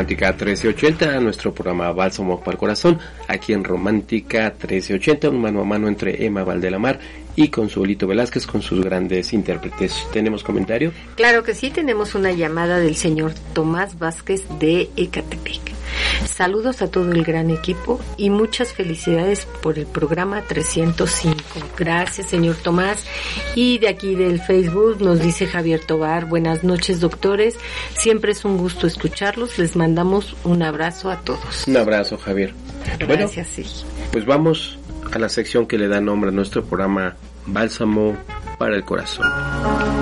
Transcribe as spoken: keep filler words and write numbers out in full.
Romántica trece ochenta, nuestro programa Bálsamo para el Corazón, aquí en Romántica trece ochenta, un mano a mano entre Emma Valdelamar y Consuelito Velázquez con sus grandes intérpretes. ¿Tenemos comentario? Claro que sí, tenemos una llamada del señor Tomás Vázquez de Ecatepec. Saludos a todo el gran equipo y muchas felicidades por el programa trescientos cinco. Gracias, señor Tomás. Y de aquí del Facebook nos dice Javier Tobar: buenas noches, doctores. Siempre es un gusto escucharlos. Les mandamos un abrazo a todos. Un abrazo, Javier. Gracias, bueno, sí. Pues vamos a la sección que le da nombre a nuestro programa Bálsamo para el Corazón.